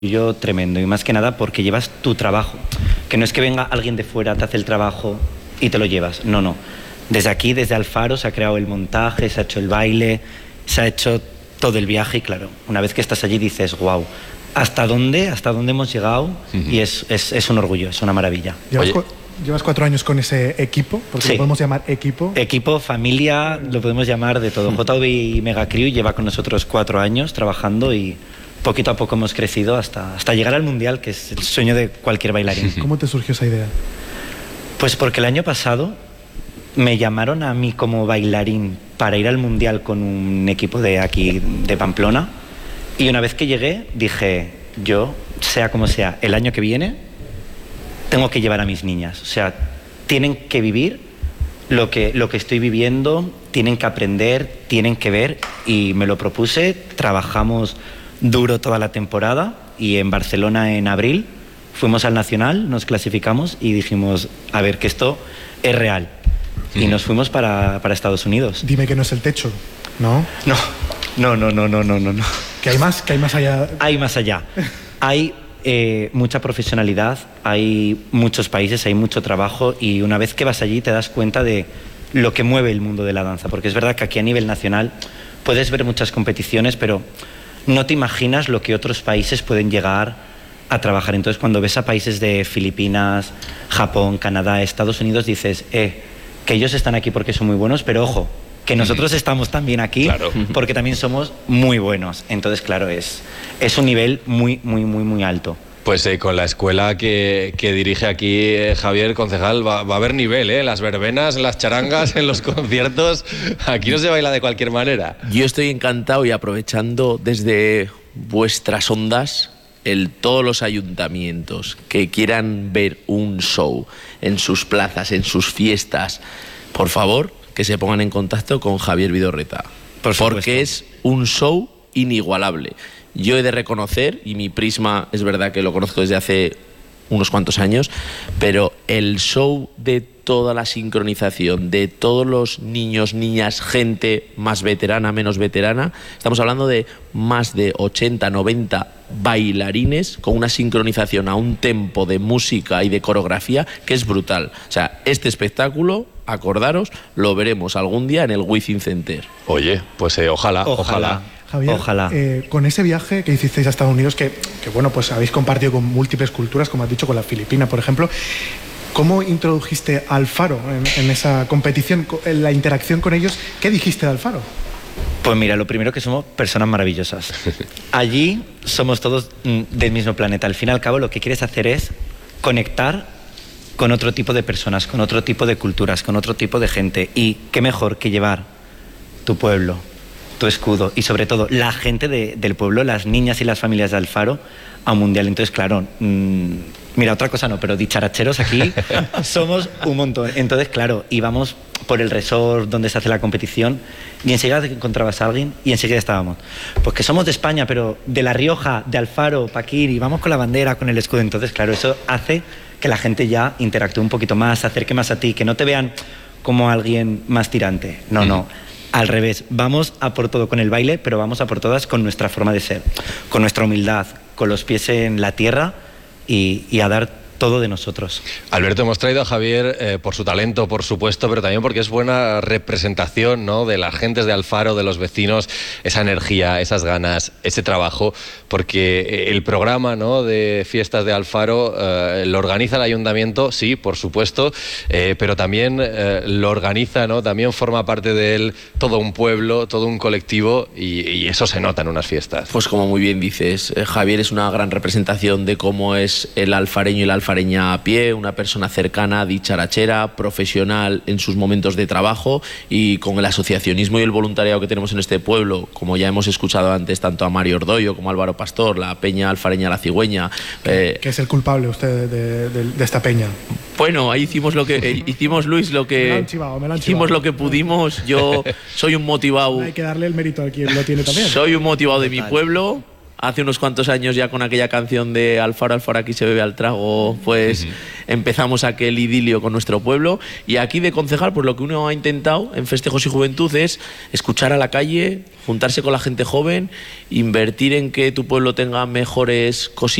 orgullo tremendo, y más que nada porque llevas tu trabajo, que no es que venga alguien de fuera, te hace el trabajo y te lo llevas, no. Desde aquí, desde Alfaro, se ha creado el montaje, se ha hecho el baile, se ha hecho todo el viaje y claro, una vez que estás allí dices, wow, ¿hasta dónde hemos llegado? Y es un orgullo, es una maravilla. ¿Llevas 4 años con ese equipo? Porque sí. Lo podemos llamar equipo. Equipo, familia, lo podemos llamar de todo. JV y Mega Crew lleva con nosotros 4 años trabajando y poquito a poco hemos crecido hasta llegar al Mundial, que es el sueño de cualquier bailarín. ¿Cómo te surgió esa idea? Pues porque el año pasado me llamaron a mí como bailarín para ir al Mundial con un equipo de aquí, de Pamplona, y una vez que llegué dije, yo, sea como sea, el año que viene tengo que llevar a mis niñas, o sea, tienen que vivir lo que estoy viviendo, tienen que aprender, tienen que ver, y me lo propuse, trabajamos duro toda la temporada y en Barcelona en abril fuimos al Nacional, nos clasificamos y dijimos, a ver, que esto es real. Y nos fuimos para Estados Unidos. Dime que no es el techo, ¿no? No. ¿Que hay más? ¿Que hay más allá? Hay más allá. Hay mucha profesionalidad, hay muchos países, hay mucho trabajo, y una vez que vas allí te das cuenta de lo que mueve el mundo de la danza, porque es verdad que aquí a nivel nacional puedes ver muchas competiciones, pero no te imaginas lo que otros países pueden llegar a trabajar. Entonces cuando ves a países de Filipinas, Japón, Canadá, Estados Unidos, dices, que ellos están aquí porque son muy buenos, pero ojo, que nosotros estamos también aquí, claro, porque también somos muy buenos. Entonces, claro, es un nivel muy alto. Pues con la escuela que dirige aquí Javier, concejal, va a haber nivel, ¿eh? Las verbenas, las charangas, en los conciertos, aquí no se baila de cualquier manera. Yo estoy encantado, y aprovechando desde vuestras ondas, todos los ayuntamientos que quieran ver un show en sus plazas, en sus fiestas, por favor, que se pongan en contacto con Javier Vidorreta, porque es un show inigualable. Yo he de reconocer, y mi Prisma es verdad que lo conozco desde hace unos cuantos años, pero el show de toda la sincronización, de todos los niños, niñas, gente más veterana, menos veterana, estamos hablando de más de 80, 90 bailarines con una sincronización a un tempo de música y de coreografía que es brutal. O sea, este espectáculo, acordaros, lo veremos algún día en el Within Center. Oye, pues ojalá. Javier, ojalá. Con ese viaje que hicisteis a Estados Unidos, que bueno, pues habéis compartido con múltiples culturas, como has dicho, con la Filipina, por ejemplo, ¿cómo introdujiste a Alfaro en esa competición, en la interacción con ellos? ¿Qué dijiste de Alfaro? Pues mira, lo primero, que somos personas maravillosas. Allí somos todos del mismo planeta. Al fin y al cabo, lo que quieres hacer es conectar con otro tipo de personas, con otro tipo de culturas, con otro tipo de gente. Y qué mejor que llevar tu pueblo, tu escudo y sobre todo la gente del pueblo, las niñas y las familias de Alfaro, a un mundial. Entonces, claro, mira, otra cosa no, pero dicharacheros aquí somos un montón. Entonces, claro, íbamos por el resort donde se hace la competición y enseguida te encontrabas a alguien y enseguida estábamos. Pues que somos de España, pero de La Rioja, de Alfaro, Paquir, y vamos con la bandera, con el escudo. Entonces, claro, eso hace que la gente ya interactúe un poquito más, se acerque más a ti, que no te vean como alguien más tirante. No. Al revés, vamos a por todo con el baile, pero vamos a por todas con nuestra forma de ser, con nuestra humildad, con los pies en la tierra y a dar todo de nosotros. Alberto, hemos traído a Javier por su talento, por supuesto, pero también porque es buena representación, ¿no?, de las gentes de Alfaro, de los vecinos, esa energía, esas ganas, ese trabajo, porque el programa, ¿no?, de fiestas de Alfaro lo organiza el ayuntamiento, sí, por supuesto, pero también lo organiza, ¿no?, también forma parte de él todo un pueblo, todo un colectivo, y eso se nota en unas fiestas. Pues como muy bien dices, Javier es una gran representación de cómo es el alfareño y la alfareña a pie, una persona cercana, dicharachera, profesional en sus momentos de trabajo, y con el asociacionismo y el voluntariado que tenemos en este pueblo, como ya hemos escuchado antes, tanto a Mario Ordoyo como a Álvaro Pastor, la peña alfareña La Cigüeña. ¿Qué es el culpable usted de esta peña? Bueno, ahí hicimos lo que hicimos, Luis, lo que hicimos lo que pudimos. Yo soy un motivado. Hay que darle el mérito a quien lo tiene también. Soy un motivado de mi pueblo. hace unos cuantos años ya con aquella canción de Alfaro, Alfaro aquí se bebe al trago, pues empezamos aquel idilio con nuestro pueblo. Y aquí de concejal, pues lo que uno ha intentado en Festejos y Juventud es escuchar a la calle, juntarse con la gente joven, invertir en que tu pueblo tenga mejores cositas